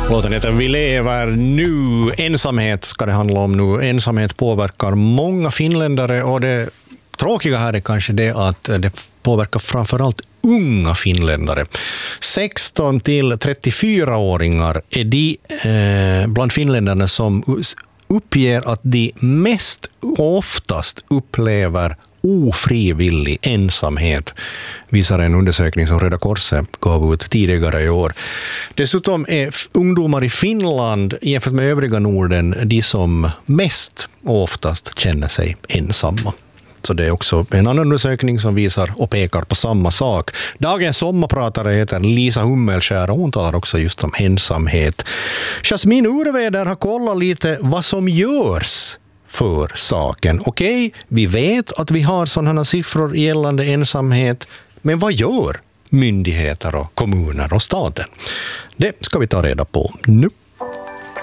Låten heter Vi lever nu. Ensamhet ska det handla om nu. Ensamhet påverkar många finländare och det tråkiga här är kanske det att det påverkar framförallt unga finländare. 16 till 34-åringar är de bland finländarna som uppger att de mest oftast upplever ofrivillig ensamhet, visar en undersökning som Röda Korset gav ut tidigare i år. Dessutom är ungdomar i Finland jämfört med övriga Norden de som mest och oftast känner sig ensamma. Så det är också en annan undersökning som visar och pekar på samma sak. Dagens sommarpratare heter Lisa Hummelskär och hon talar också just om ensamhet. Jasmin Urveder har kollat lite vad som görs för saken. Okej, vi vet att vi har sådana siffror gällande ensamhet, men vad gör myndigheter och kommuner och staten? Det ska vi ta reda på nu.